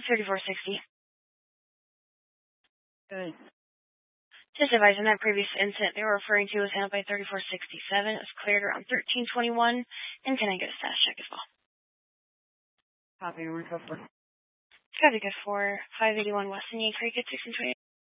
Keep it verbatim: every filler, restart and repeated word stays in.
thirty-four sixty. Good. Just advising that previous incident they were referring to was handled by thirty-four sixty-seven. It was cleared around thirteen twenty-one. And can I get a status check as well? Copy and recover. Copy, good for five eighty-one Weston Yankee Creek at sixteen twenty.